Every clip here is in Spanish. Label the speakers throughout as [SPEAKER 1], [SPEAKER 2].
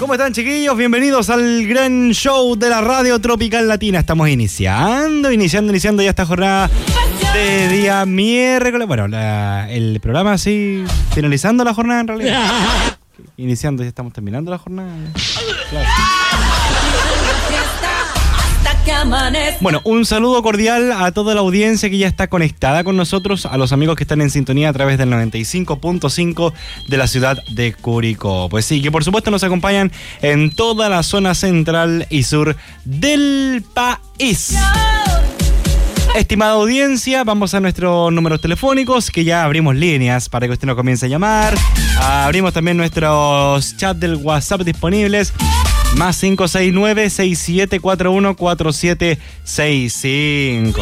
[SPEAKER 1] ¿Cómo están, chiquillos? Bienvenidos al gran show de la Radio Tropical Latina. Estamos iniciando ya esta jornada de día miércoles. Bueno, el programa así, finalizando la jornada en realidad. Iniciando, ya estamos terminando la jornada. Claro. Bueno, un saludo cordial a toda la audiencia que ya está conectada con nosotros, a los amigos que están en sintonía a través del 95.5 de la ciudad de Curicó. Pues sí, que por supuesto nos acompañan en toda la zona central y sur del país. Estimada audiencia, vamos a nuestros números telefónicos, que ya abrimos líneas para que usted nos comience a llamar. Abrimos también nuestros chats del WhatsApp disponibles. Más 569-6741-4765.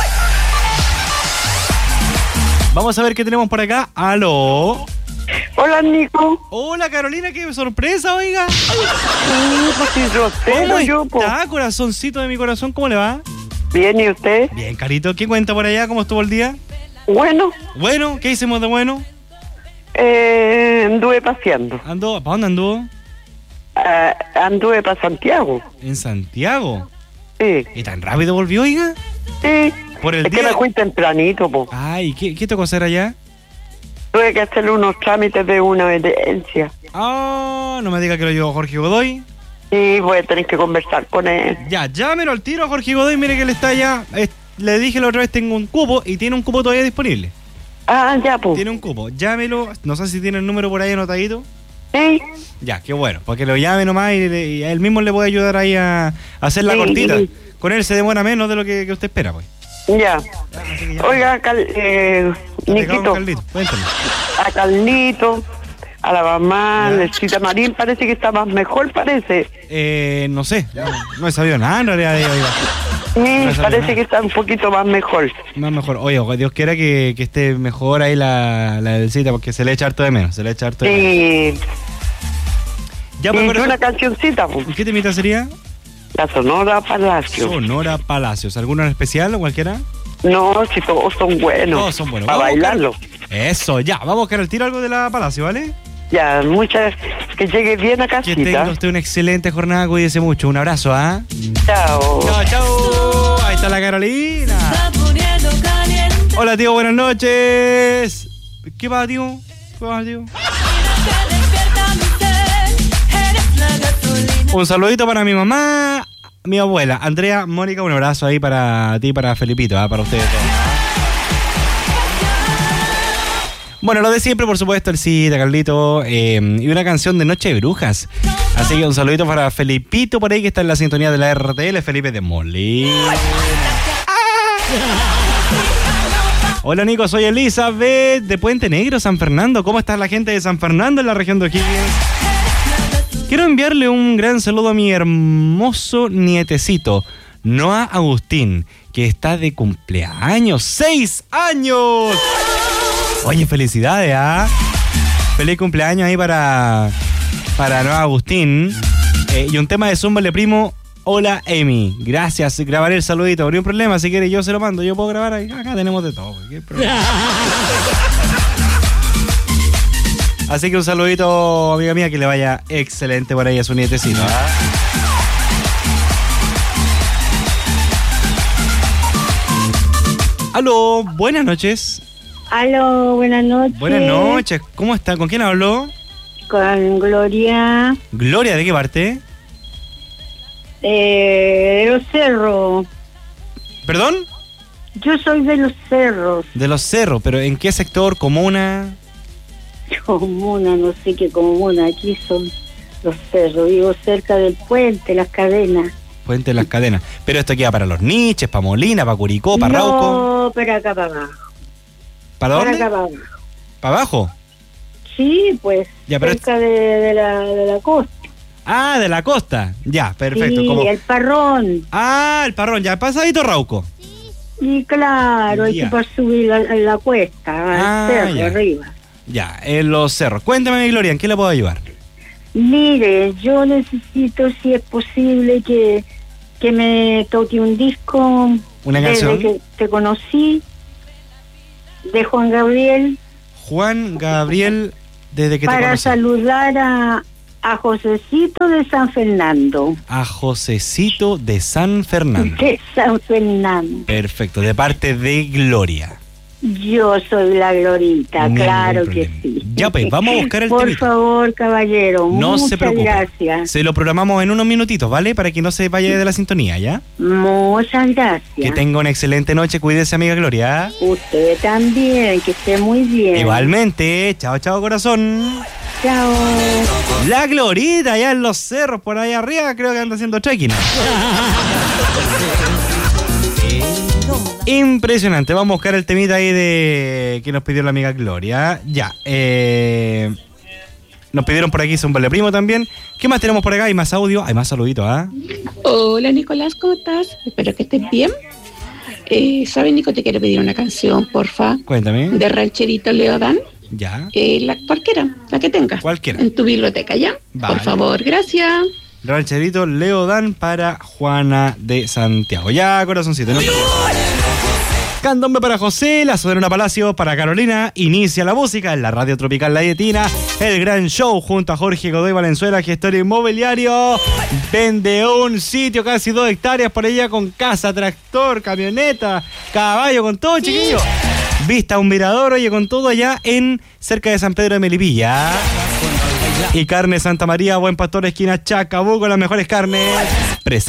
[SPEAKER 1] Vamos a ver qué tenemos por acá. ¡Aló!
[SPEAKER 2] Hola, Nico.
[SPEAKER 1] Hola, Carolina, qué sorpresa, oiga.
[SPEAKER 2] ¿Cómo
[SPEAKER 1] está, corazoncito de mi corazón? ¿Cómo le va?
[SPEAKER 2] Bien, ¿y usted?
[SPEAKER 1] Bien, carito. ¿Qué cuenta por allá? ¿Cómo estuvo el día?
[SPEAKER 2] Bueno.
[SPEAKER 1] Bueno, ¿qué hicimos de bueno?
[SPEAKER 2] Anduve paseando.
[SPEAKER 1] ¿Para dónde anduvo?
[SPEAKER 2] Anduve para Santiago.
[SPEAKER 1] ¿En Santiago?
[SPEAKER 2] Sí.
[SPEAKER 1] ¿Y tan rápido volvió, oiga?
[SPEAKER 2] Sí.
[SPEAKER 1] Por el
[SPEAKER 2] es
[SPEAKER 1] día...
[SPEAKER 2] que me fui tempranito, po.
[SPEAKER 1] Ay, ¿qué tocó hacer allá?
[SPEAKER 2] Tuve que hacerle unos trámites de una emergencia.
[SPEAKER 1] Ah, no me diga que lo llevó Jorge Godoy.
[SPEAKER 2] Sí, voy a tener que conversar con él.
[SPEAKER 1] Ya, llámelo al tiro a Jorge Godoy, mire que él está allá. Le dije la otra vez, tengo un cupo y tiene un cupo todavía disponible.
[SPEAKER 2] Ah, ya, pues.
[SPEAKER 1] Tiene un cupo, llámelo, no sé si tiene el número por ahí anotadito.
[SPEAKER 2] Sí.
[SPEAKER 1] Ya, qué bueno, porque lo llame nomás y él mismo le puede ayudar ahí a hacer la cortita. Sí. Con él se demora menos de lo que usted espera, pues.
[SPEAKER 2] Ya. Oiga, Niquito.
[SPEAKER 1] Cuéntame.
[SPEAKER 2] A Carlito, a la mamá, Necesita Marín, parece que está más mejor, parece.
[SPEAKER 1] No sé, no he sabido nada en realidad de ella.
[SPEAKER 2] Sí, parece que está un poquito más mejor.
[SPEAKER 1] Más mejor. Oye, Dios quiera que esté mejor ahí la Delcita, porque se le echa harto de menos. Sí.
[SPEAKER 2] Ya, pues, una cancioncita, pues.
[SPEAKER 1] ¿Qué temita sería?
[SPEAKER 2] La Sonora Palacios.
[SPEAKER 1] Sonora Palacios. ¿Alguno en especial o cualquiera?
[SPEAKER 2] No, si todos son buenos.
[SPEAKER 1] Todos son buenos.
[SPEAKER 2] Para bailarlo.
[SPEAKER 1] Eso, ya. Vamos a buscar el tiro algo de la Palacio, ¿vale?
[SPEAKER 2] Ya, que llegue bien a casita.
[SPEAKER 1] Que tenga usted una excelente jornada, cuídese mucho. Un abrazo, ¿ah?
[SPEAKER 2] Chao.
[SPEAKER 1] Chao. Ahí está la Carolina. Hola, tío, buenas noches. ¿Qué pasa, tío? Un saludito para mi mamá, mi abuela, Andrea, Mónica, un abrazo ahí para ti, para Felipito, para ustedes todos. Bueno, lo de siempre, por supuesto, el Cita, Carlito, y una canción de Noche de Brujas. Así que un saludito para Felipito por ahí, que está en la sintonía de la RTL, Felipe de Molina. Hola, Nico, soy Elizabeth de Puente Negro, San Fernando. ¿Cómo está la gente de San Fernando en la región de O'Higgins? Quiero enviarle un gran saludo a mi hermoso nietecito, Noah Agustín, que está de cumpleaños, 6 años. Oye, felicidades, ¿ah? Feliz cumpleaños ahí para Noah Agustín. Y un tema de Zúmbale Primo, hola Emi. Gracias, grabaré el saludito. No hay un problema, si quiere yo se lo mando. Yo puedo grabar ahí. Acá tenemos de todo. ¿Qué problema? Así que un saludito, amiga mía, que le vaya excelente por ahí a su nietecito. Aló, buenas noches.
[SPEAKER 3] Aló, buenas noches.
[SPEAKER 1] Buenas noches, ¿cómo está? ¿Con quién habló?
[SPEAKER 3] Con Gloria.
[SPEAKER 1] ¿Gloria de qué parte?
[SPEAKER 3] De Los Cerros.
[SPEAKER 1] ¿Perdón?
[SPEAKER 3] Yo soy de Los Cerros.
[SPEAKER 1] De Los Cerros, pero ¿en qué sector? ¿Comuna?
[SPEAKER 3] Comuna, no sé qué comuna. Aquí son Los Cerros. Vivo cerca del puente, Las Cadenas.
[SPEAKER 1] Puente Las Cadenas. Pero esto queda para Los Niches, para Molina, para Curicó, para Rauco.
[SPEAKER 3] No, pero acá para abajo.
[SPEAKER 1] ¿Para dónde?
[SPEAKER 3] Para acá para abajo.
[SPEAKER 1] ¿Para abajo?
[SPEAKER 3] Sí, pues,
[SPEAKER 1] ya, pero
[SPEAKER 3] cerca de la costa.
[SPEAKER 1] Ah, de la costa. Ya, perfecto.
[SPEAKER 3] Sí,
[SPEAKER 1] como...
[SPEAKER 3] el Parrón.
[SPEAKER 1] Ah, el Parrón, ya, pasadito Rauco.
[SPEAKER 3] Y claro, hay que para subir la cuesta, al cerro, arriba.
[SPEAKER 1] Ya, en Los Cerros. Cuéntame, mi Gloria, ¿en qué le puedo ayudar?
[SPEAKER 3] Mire, yo necesito, si es posible, que me toque un disco.
[SPEAKER 1] ¿Una canción?
[SPEAKER 3] Desde que te conocí, de Juan Gabriel.
[SPEAKER 1] Juan Gabriel, desde que te conocí.
[SPEAKER 3] Para saludar A Josecito de San Fernando.
[SPEAKER 1] A Josecito de San Fernando.
[SPEAKER 3] De San Fernando.
[SPEAKER 1] Perfecto, de parte de Gloria.
[SPEAKER 3] Yo soy la Glorita,
[SPEAKER 1] Ningún
[SPEAKER 3] claro
[SPEAKER 1] problema.
[SPEAKER 3] que sí.
[SPEAKER 1] Ya, pues, vamos a buscar el
[SPEAKER 3] Por
[SPEAKER 1] temita.
[SPEAKER 3] favor, caballero,
[SPEAKER 1] No
[SPEAKER 3] muchas
[SPEAKER 1] se preocupe.
[SPEAKER 3] gracias.
[SPEAKER 1] Se lo programamos en unos minutitos, ¿vale? Para que no se vaya de la sintonía, ¿ya?
[SPEAKER 3] Muchas
[SPEAKER 1] Que
[SPEAKER 3] gracias.
[SPEAKER 1] tenga una excelente noche. Cuídese, amiga Gloria.
[SPEAKER 3] Usted también, que esté muy bien.
[SPEAKER 1] Igualmente. Chao, chao, corazón.
[SPEAKER 3] Chao.
[SPEAKER 1] La Glorita, allá en los cerros, por allá arriba, creo que anda haciendo trekking. Impresionante. Vamos a buscar el temita ahí de que nos pidió la amiga Gloria. Ya. Nos pidieron por aquí un Vale Primo también. ¿Qué más tenemos por acá? Hay más audio, hay más saluditos, ¿ah?
[SPEAKER 4] Hola Nicolás, ¿cómo estás? Espero que estés bien. ¿Sabes, Nico? Te quiero pedir una canción, porfa.
[SPEAKER 1] Cuéntame.
[SPEAKER 4] De Rancherito Leodán.
[SPEAKER 1] Ya.
[SPEAKER 4] Cualquiera, la que tengas.
[SPEAKER 1] Cualquiera.
[SPEAKER 4] En tu biblioteca, ¿ya?
[SPEAKER 1] Vale.
[SPEAKER 4] Por favor, gracias.
[SPEAKER 1] Rancherito Leodán para Juana de Santiago. Ya, corazoncito. No te Candombe para José, la Soberana Palacio para Carolina. Inicia la música en la Radio Tropical La Yetina. El gran show junto a Jorge Godoy Valenzuela, gestor inmobiliario. Vende un sitio, casi 2 hectáreas por allá, con casa, tractor, camioneta, caballo, con todo, chiquillo. Vista un mirador, oye, con todo allá en cerca de San Pedro de Melipilla. Y Carne Santa María, Buen Pastor, esquina Chacabuco, las mejores carnes.